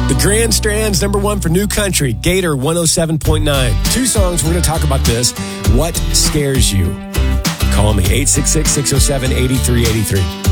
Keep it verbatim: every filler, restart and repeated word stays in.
The Grand Strand's number one for new country, Gator one oh seven point nine. Two songs, we're going to talk about this. What scares you? Call me, eight six six, six oh seven, eight three eight three.